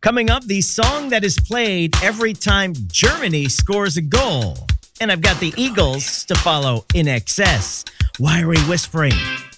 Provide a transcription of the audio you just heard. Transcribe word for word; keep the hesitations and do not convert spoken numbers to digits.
Coming up, the song that is played every time Germany scores a goal. And I've got the Eagles to follow in excess. Why are we whispering?